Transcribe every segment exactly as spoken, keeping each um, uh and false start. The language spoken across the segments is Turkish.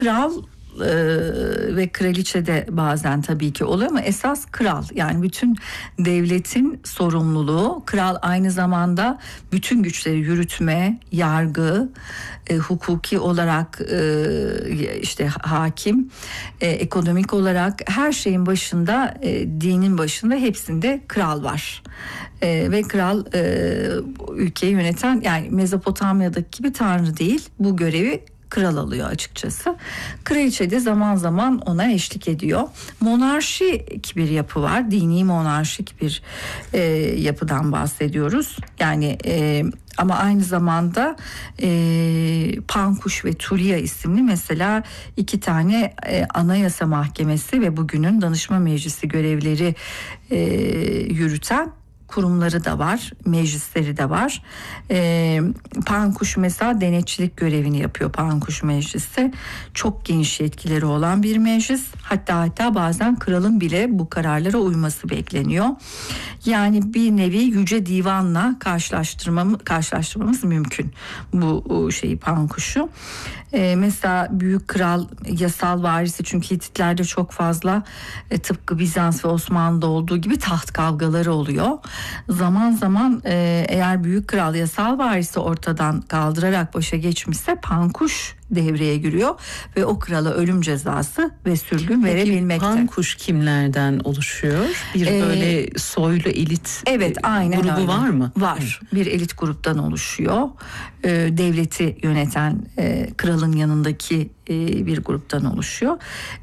kral e, ve kraliçe de bazen tabii ki oluyor ama esas kral, yani bütün devletin sorumluluğu. Kral aynı zamanda bütün güçleri yürütme, yargı, e, hukuki olarak e, işte hakim, e, ekonomik olarak her şeyin başında, e, dinin başında, hepsinde kral var. E, ve kral e, ülkeyi yöneten, yani Mezopotamya'daki gibi tanrı değil, bu görevi kral alıyor açıkçası. Kraliçe de zaman zaman ona eşlik ediyor. Monarşik bir yapı var. Dini monarşik bir e, yapıdan bahsediyoruz. Yani e, ama aynı zamanda e, Pankuş ve Tulia isimli mesela iki tane e, anayasa mahkemesi ve bugünün danışma meclisi görevleri e, yürüten kurumları da var, meclisleri de var. Ee, Pankuş mesela denetçilik görevini yapıyor. Pankuş Meclisi çok geniş yetkileri olan bir meclis. Hatta hatta bazen kralın bile bu kararlara uyması bekleniyor. Yani bir nevi yüce divanla karşılaştırmamız, karşılaştırmamız mümkün bu şeyi, Pankuş'u. Ee, mesela büyük kral yasal varisi, çünkü Hititlerde çok fazla e, tıpkı Bizans ve Osmanlı'da olduğu gibi taht kavgaları oluyor. Zaman zaman e, eğer büyük kral yasal varisi ortadan kaldırarak başa geçmişse Pankuş devreye giriyor ve o krala ölüm cezası ve sürgün verebilmekte. Pankuş kimlerden oluşuyor? Bir ee, böyle soylu elit evet, aynen grubu öyle. Var mı? Var. Hı. Bir elit gruptan oluşuyor. Ee, devleti yöneten e, kralın yanındaki e, bir gruptan oluşuyor.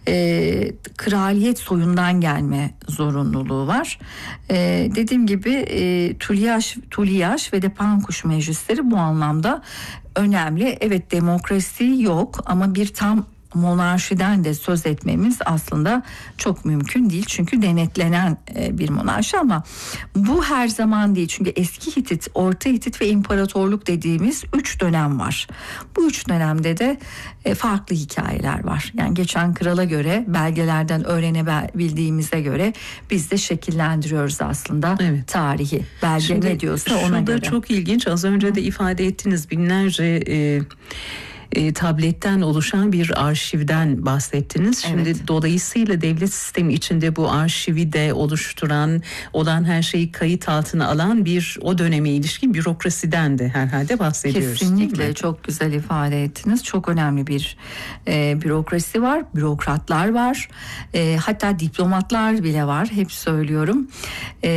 E, kraliyet soyundan gelme zorunluluğu var. E, dediğim gibi e, Tulyaş, Tulyaş ve de Pankuş meclisleri bu anlamda önemli. Evet, demokrasi yok ama bir tam monarşiden de söz etmemiz aslında çok mümkün değil. Çünkü denetlenen bir monarşi, ama bu her zaman değil. Çünkü eski Hitit, Orta Hitit ve İmparatorluk dediğimiz üç dönem var. Bu üç dönemde de farklı hikayeler var. Yani geçen krala göre, belgelerden öğrenebildiğimize göre biz de şekillendiriyoruz aslında, evet, tarihi. Belge Şimdi, ne diyorsa ona göre. Şurada çok ilginç, az önce de ifade ettiniz, binlerce e, E, tabletten oluşan bir arşivden bahsettiniz. Şimdi evet, dolayısıyla devlet sistemi içinde bu arşivi de oluşturan, olan her şeyi kayıt altına alan bir, o döneme ilişkin bürokrasiden de herhalde bahsediyoruz. Kesinlikle, çok güzel ifade ettiniz. Çok önemli bir e, bürokrasi var, bürokratlar var, e, hatta diplomatlar bile var. Hep söylüyorum. E,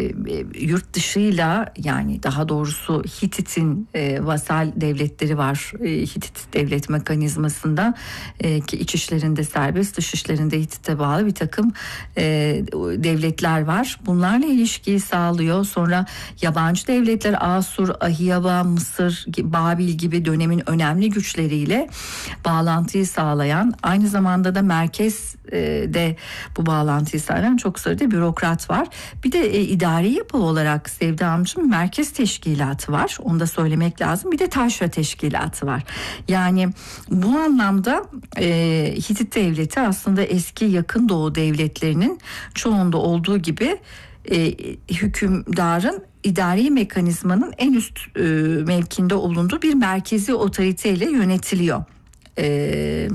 yurt dışıyla, yani daha doğrusu Hitit'in e, vasal devletleri var. E, Hitit devlet mekanizmasında e, ki iç işlerinde serbest, dış işlerinde Hitit'e bağlı bir takım e, devletler var. Bunlarla ilişkiyi sağlıyor. Sonra yabancı devletler, Asur, Ahiyaba, Mısır, Babil gibi dönemin önemli güçleriyle bağlantıyı sağlayan, aynı zamanda da merkez e, de bu bağlantıyı sağlayan çok sayıda bürokrat var. Bir de e, idari yapı olarak Sevda Hanımcığım, merkez teşkilatı var. Onu da söylemek lazım. Bir de taşra teşkilatı var. Yani bu anlamda e, Hitit devleti aslında eski yakın doğu devletlerinin çoğunda olduğu gibi e, hükümdarın idari mekanizmanın en üst e, mevkinde bulunduğu bir merkezi otoriteyle yönetiliyor. E,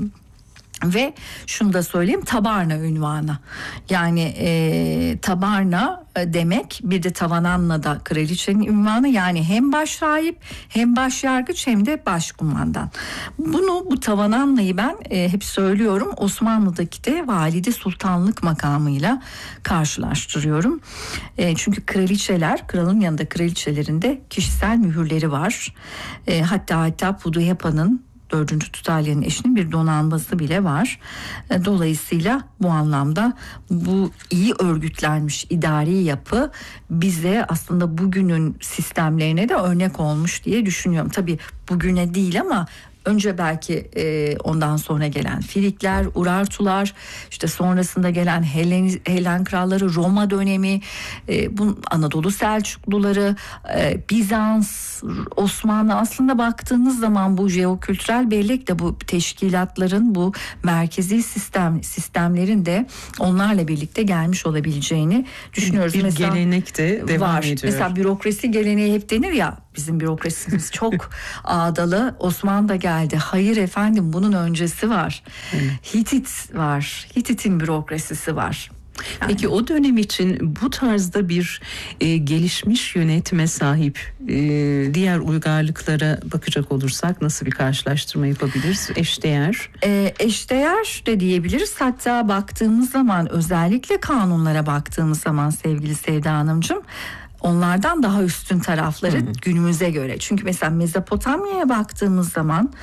Ve şunu da söyleyeyim, tabarna ünvanı, yani e, tabarna demek, bir de tavananla da kraliçenin ünvanı, yani hem başrahip hem başyargıç hem de başkumandan. Bunu, bu tavananlayı ben e, hep söylüyorum, Osmanlı'daki de valide sultanlık makamıyla karşılaştırıyorum. E, çünkü kraliçeler, kralın yanında kraliçelerin de kişisel mühürleri var. E, hatta hatta Pudihepa'nın, dördüncü Tutalya'nın eşinin bir donanması bile var. Dolayısıyla bu anlamda bu iyi örgütlenmiş idari yapı bize aslında bugünün sistemlerine de örnek olmuş diye düşünüyorum. Tabii bugüne değil ama önce belki e, ondan sonra gelen Frikler, Urartular, işte sonrasında gelen Helen, Helen kralları, Roma dönemi, e, bu Anadolu Selçukluları, e, Bizans, Osmanlı, aslında baktığınız zaman bu jeokültürel bellek de bu teşkilatların, bu merkezi sistem sistemlerin de onlarla birlikte gelmiş olabileceğini düşünüyoruz. Bir Mesela, gelenek de devam var. ediyor. Mesela bürokrasi geleneği hep denir ya, bizim bürokrasimiz çok ağdalı, Osmanlı da geldi. Hayır efendim, bunun öncesi var. Evet. Hitit var. Hitit'in bürokrasisi var. Yani. Peki o dönem için bu tarzda bir e, gelişmiş yönetime sahip e, diğer uygarlıklara bakacak olursak nasıl bir karşılaştırma yapabiliriz? Eşdeğer. E, eşdeğer de diyebiliriz. Hatta baktığımız zaman, özellikle kanunlara baktığımız zaman sevgili Sevda Hanımcığım, onlardan daha üstün tarafları hmm. günümüze göre. Çünkü mesela Mezopotamya'ya baktığımız zaman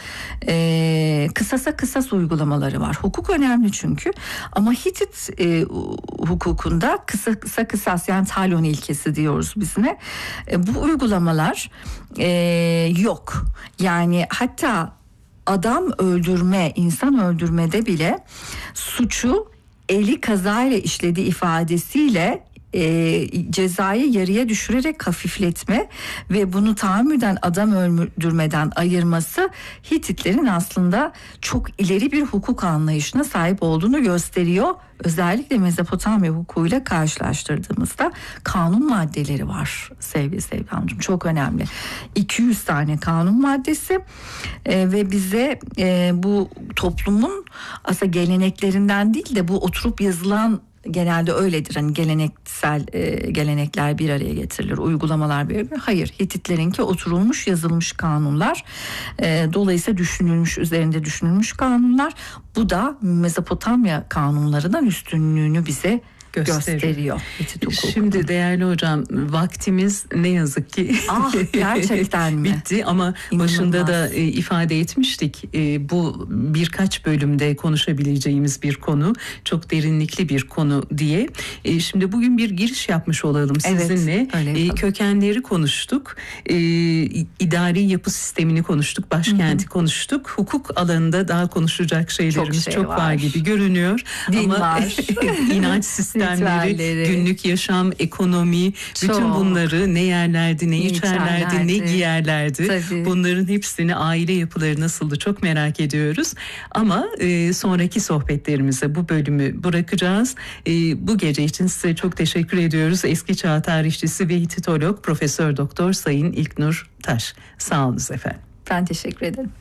e, kısasa kısas uygulamaları var. Hukuk önemli çünkü. Ama Hitit e, hukukunda kısa kısa kısas, yani talon ilkesi diyoruz biz ne. E, bu uygulamalar e, yok. Yani hatta adam öldürme, insan öldürmede bile suçu eli kazayla işlediği ifadesiyle E, cezayı yarıya düşürerek hafifletme ve bunu tahammüden adam öldürmeden ayırması Hititlerin aslında çok ileri bir hukuk anlayışına sahip olduğunu gösteriyor. Özellikle Mezopotamya hukukuyla karşılaştırdığımızda kanun maddeleri var sevgili Sevda Hanımcığım, çok önemli. iki yüz tane kanun maddesi e, ve bize e, bu toplumun aslında geleneklerinden değil de bu oturup yazılan, genelde öyledir, hani geleneksel e, gelenekler bir araya getirilir, uygulamalar bir araya. Hayır, Hititlerinki oturulmuş, yazılmış kanunlar. E, dolayısıyla düşünülmüş, üzerinde düşünülmüş kanunlar. Bu da Mezopotamya kanunlarından üstünlüğünü bize gösteriyor. gösteriyor. Şimdi değerli hocam, vaktimiz ne yazık ki ah, gerçekten mi? bitti ama İnanılmaz. Başında da e, ifade etmiştik. E, bu birkaç bölümde konuşabileceğimiz bir konu, çok derinlikli bir konu diye. E, şimdi bugün bir giriş yapmış olalım sizinle. Evet, e, kökenleri konuştuk. E, idari yapı sistemini konuştuk. Başkenti Hı-hı. konuştuk. Hukuk alanında daha konuşacak şeylerimiz çok, şey çok var. var gibi görünüyor. Din ama var. inanç sistemi Sistemleri, günlük yaşam, ekonomi, çok. Bütün bunları ne yerlerdi, ne, ne içerlerdi, içerlerdi, ne giyerlerdi. Tabii. Bunların hepsini, aile yapıları nasıldı çok merak ediyoruz. Ama e, sonraki sohbetlerimize bu bölümü bırakacağız. E, bu gece için size çok teşekkür ediyoruz. Eski Çağ tarihçisi ve Hititolog Profesör Doktor Sayın İlknur Taş. Sağ olun efendim. Ben teşekkür ederim.